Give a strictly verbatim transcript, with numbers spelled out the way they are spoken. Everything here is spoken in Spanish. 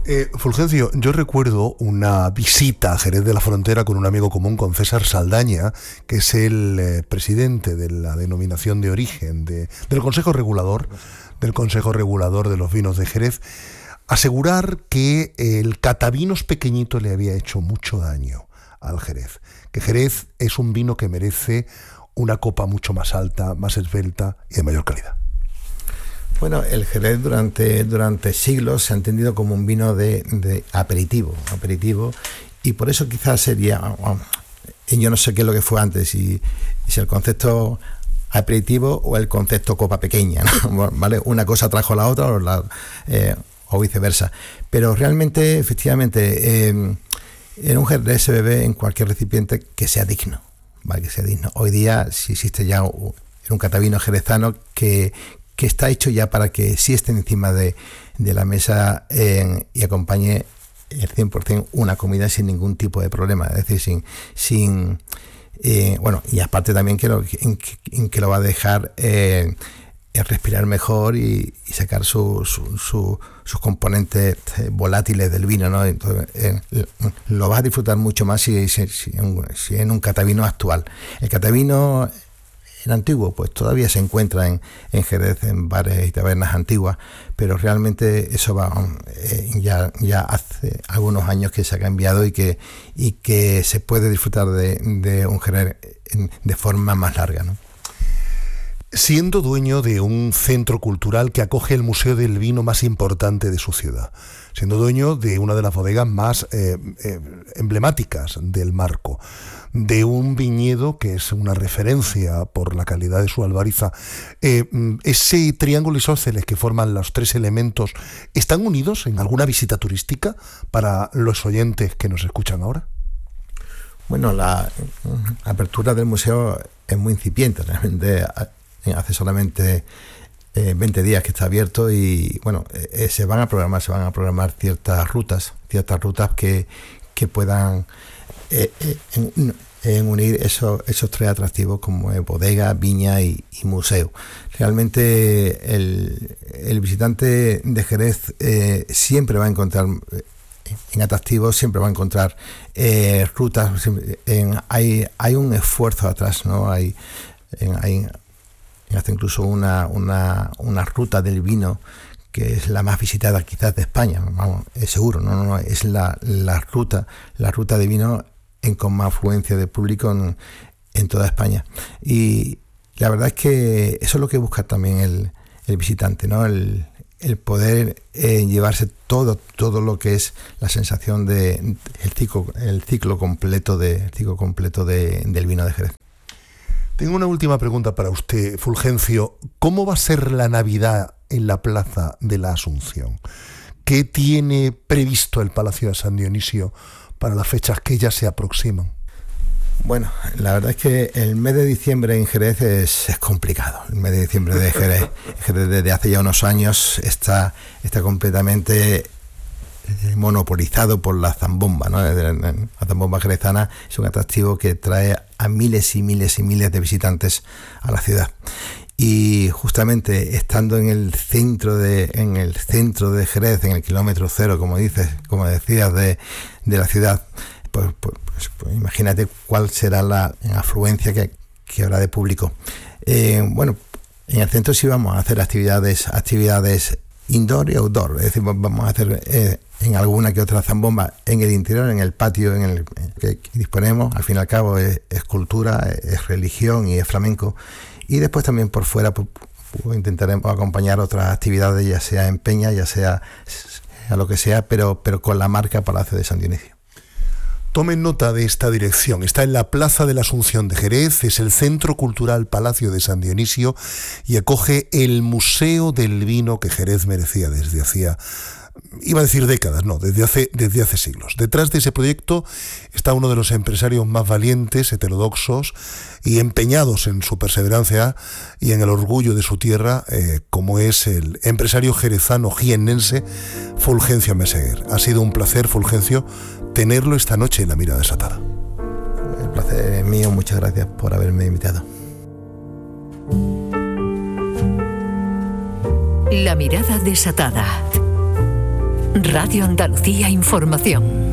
Eh, Fulgencio, yo recuerdo una visita a Jerez de la Frontera con un amigo común, con César Saldaña, que es el eh, presidente de la denominación de origen de, del Consejo Regulador, del Consejo Regulador de los Vinos de Jerez, asegurar que el catavinos pequeñito le había hecho mucho daño al Jerez, que Jerez es un vino que merece una copa mucho más alta, más esbelta y de mayor calidad. Bueno, el Jerez durante, durante siglos se ha entendido como un vino de, de aperitivo, aperitivo, y por eso quizás sería, bueno, yo no sé qué es lo que fue antes, si, si el concepto aperitivo o el concepto copa pequeña, ¿no? ¿Vale? Una cosa trajo a la otra o, la, eh, o viceversa, pero realmente, efectivamente, eh, en un Jerez se bebe en cualquier recipiente que sea digno, ¿vale? Que sea digno. Hoy día sí existe ya un, un catavino jerezano que que está hecho ya para que sí esté encima de, de la mesa eh, y acompañe el cien por ciento una comida sin ningún tipo de problema, es decir, sin, sin eh, bueno, y aparte también que lo, en, en que lo va a dejar eh, respirar mejor y, y sacar su, su, su, sus componentes volátiles del vino, ¿no? Entonces, eh, lo vas a disfrutar mucho más si, si, si, en, si en un catavino actual. El catavino en antiguo, pues todavía se encuentra en, en Jerez, en bares y tabernas antiguas, pero realmente eso va eh, ya, ya hace algunos años que se ha cambiado y que, y que se puede disfrutar de, de un Jerez de forma más larga, ¿no? Siendo dueño de un centro cultural que acoge el Museo del Vino más importante de su ciudad, siendo dueño de una de las bodegas más eh, eh, emblemáticas del Marco, de un viñedo que es una referencia por la calidad de su albariza, eh, ese triángulo isósceles que forman los tres elementos, ¿están unidos en alguna visita turística para los oyentes que nos escuchan ahora? Bueno, la apertura del museo es muy incipiente, realmente hace solamente eh, veinte días que está abierto y bueno, eh, se van a programar, se van a programar ciertas rutas, ciertas rutas que, que puedan eh, eh, en, en unir esos, esos tres atractivos como es bodega, viña y, y museo. Realmente el, el visitante de Jerez eh, siempre va a encontrar en atractivos, siempre va a encontrar eh, rutas, en, hay, hay un esfuerzo atrás, ¿no? Hay, en, hay hasta incluso una, una, una ruta del vino que es la más visitada quizás de España, vamos, es seguro, no, no, no es la, la ruta, la ruta de vino en con más afluencia de público en, en toda España. Y la verdad es que eso es lo que busca también el, el visitante, ¿no? El, el poder eh, llevarse todo, todo lo que es la sensación de el ciclo, el ciclo completo de, el ciclo completo de, del vino de Jerez. Tengo una última pregunta para usted, Fulgencio. ¿Cómo va a ser la Navidad en la Plaza de la Asunción? ¿Qué tiene previsto el Palacio de San Dionisio para las fechas que ya se aproximan? Bueno, la verdad es que el mes de diciembre en Jerez es, es complicado. El mes de diciembre de Jerez, Jerez desde hace ya unos años está, está completamente monopolizado por la zambomba, ¿no? La zambomba jerezana es un atractivo que trae a miles y miles y miles de visitantes a la ciudad. Y justamente estando en el centro de en el centro de Jerez, en el kilómetro cero, como dices, como decías, de, de la ciudad, pues, pues, pues imagínate cuál será la afluencia que, que habrá de público. Eh, bueno, en el centro sí vamos a hacer actividades, actividades indoor y outdoor, es decir, vamos a hacer eh, en alguna que otra zambomba en el interior, en el patio en el que disponemos. Al fin y al cabo es, es cultura, es religión y es flamenco. Y después también por fuera pues, pues intentaremos acompañar otras actividades, ya sea en peña, ya sea a lo que sea, pero, pero con la marca Palacio de San Dionisio. Tomen nota de esta dirección. Está en la Plaza de la Asunción de Jerez, es el Centro Cultural Palacio de San Dionisio y acoge el Museo del Vino que Jerez merecía desde hacía, iba a decir décadas, no, desde hace, desde hace siglos. Detrás de ese proyecto está uno de los empresarios más valientes, heterodoxos y empeñados en su perseverancia y en el orgullo de su tierra, eh, como es el empresario jerezano jiennense Fulgencio Meseguer. Ha sido un placer, Fulgencio, tenerlo esta noche en La Mirada Desatada. El placer es mío, muchas gracias por haberme invitado. La Mirada Desatada. Radio Andalucía Información.